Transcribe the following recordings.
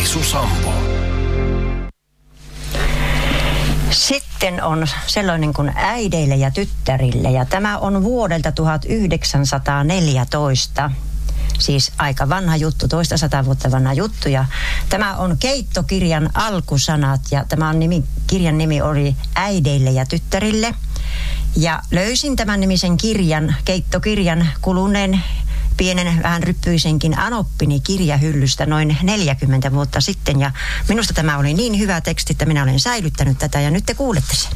Vaisu Sampo. Sitten on sellainen kuin Äideille ja tyttärille, ja tämä on vuodelta 1914. Siis aika vanha juttu, 200 vuotta vanha juttu, ja tämä on Keittokirjan alkusanat, ja kirjan nimi oli Äideille ja tyttärille. Ja löysin tämän nimisen kirjan, Keittokirjan, kuluneen pienen vähän ryppyisenkin anoppini kirjahyllystä noin 40 vuotta sitten, ja minusta tämä oli niin hyvä teksti, että minä olen säilyttänyt tätä, ja nyt te kuulette sen.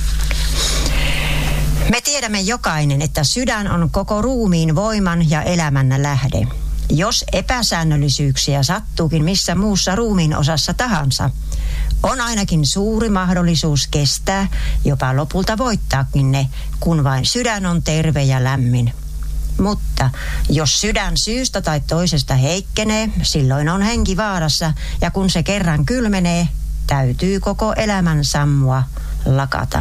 Me tiedämme jokainen, että sydän on koko ruumiin voiman ja elämän lähde. Jos epäsäännöllisyyksiä sattuukin missä muussa ruumiin osassa tahansa, on ainakin suuri mahdollisuus kestää, jopa lopulta voittaakin ne, kun vain sydän on terve ja lämmin. Mutta jos sydän syystä tai toisesta heikkenee, silloin on henki vaarassa, ja kun se kerran kylmenee, täytyy koko elämän sammua lakata.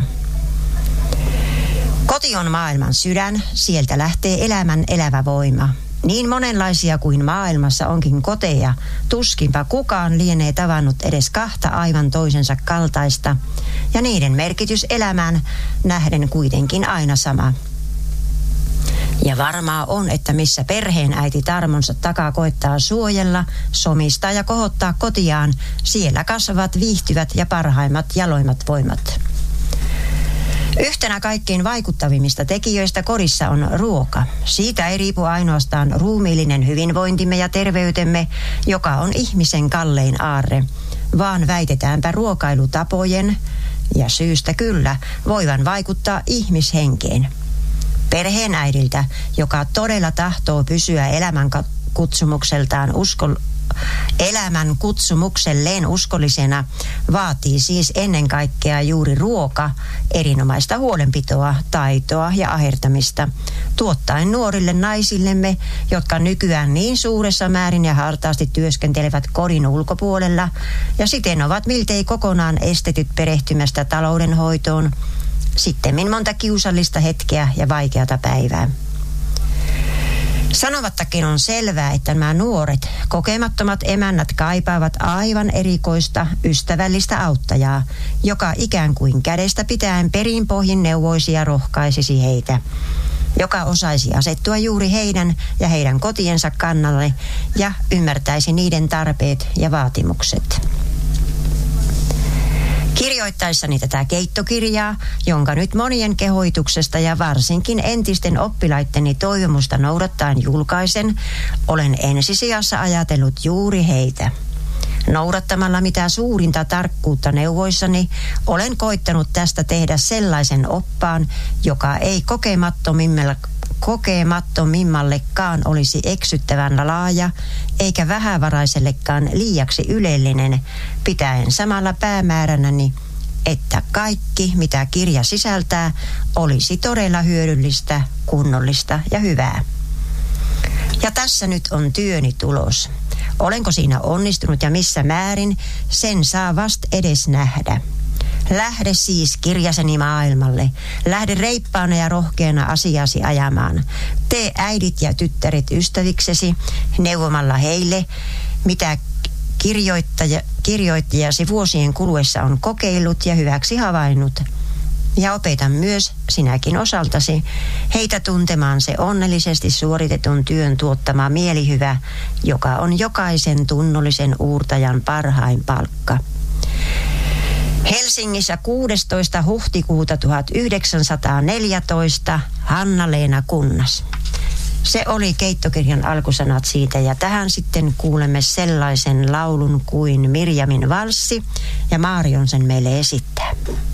Koti on maailman sydän, sieltä lähtee elämän elävä voima. Niin monenlaisia kuin maailmassa onkin koteja, tuskinpa kukaan lienee tavannut edes kahta aivan toisensa kaltaista, ja niiden merkitys elämään nähden kuitenkin aina sama. Ja varmaa on, että missä perheenäiti tarmonsa takaa koettaa suojella, somistaa ja kohottaa kotiaan, siellä kasvavat, viihtyvät ja parhaimmat jaloimmat voimat. Yhtenä kaikkein vaikuttavimmista tekijöistä kodissa on ruoka. Siitä ei riipu ainoastaan ruumiillinen hyvinvointimme ja terveytemme, joka on ihmisen kallein aarre, vaan väitetäänpä ruokailutapojen, ja syystä kyllä, voivan vaikuttaa ihmishenkeen. Perheenäidiltä, joka todella tahtoo pysyä elämän kutsumukselleen uskollisena, vaatii siis ennen kaikkea juuri ruoka, erinomaista huolenpitoa, taitoa ja ahertamista, tuottaen nuorille naisillemme, jotka nykyään niin suuressa määrin ja hartaasti työskentelevät kodin ulkopuolella ja siten ovat miltei kokonaan estetyt perehtymästä taloudenhoitoon, sittemmin monta kiusallista hetkeä ja vaikeata päivää. Sanomattakin on selvää, että nämä nuoret, kokemattomat emännät kaipaavat aivan erikoista, ystävällistä auttajaa, joka ikään kuin kädestä pitäen perinpohjin neuvoisi ja rohkaisisi heitä, joka osaisi asettua juuri heidän ja heidän kotiensa kannalle ja ymmärtäisi niiden tarpeet ja vaatimukset. Kirjoittaessani tätä keittokirjaa, jonka nyt monien kehoituksesta ja varsinkin entisten oppilaitteni toivomusta noudattaen julkaisen, olen ensisijassa ajatellut juuri heitä. Noudattamalla mitä suurinta tarkkuutta neuvoissani, olen koittanut tästä tehdä sellaisen oppaan, joka ei kokemattomimmallekaan olisi eksyttävän laaja, eikä vähävaraisellekaan liiaksi ylellinen, pitäen samalla päämääränäni, että kaikki, mitä kirja sisältää, olisi todella hyödyllistä, kunnollista ja hyvää. Ja tässä nyt on työni tulos. Olenko siinä onnistunut ja missä määrin, sen saa vasta edes nähdä. Lähde siis kirjaseni maailmalle. Lähde reippaana ja rohkeana asiasi ajamaan. Tee äidit ja tyttäret ystäviksesi neuvomalla heille, mitä kirjoittajasi vuosien kuluessa on kokeillut ja hyväksi havainnut. Ja opeta myös sinäkin osaltasi heitä tuntemaan se onnellisesti suoritetun työn tuottama mielihyvä, joka on jokaisen tunnollisen uurtajan parhain palkka. Helsingissä 16. huhtikuuta 1914 Hanna-Leena Kunnas. Se oli keittokirjan alkusanat siitä, ja tähän sitten kuulemme sellaisen laulun kuin Mirjamin valssi, ja Maarion sen meille esittää.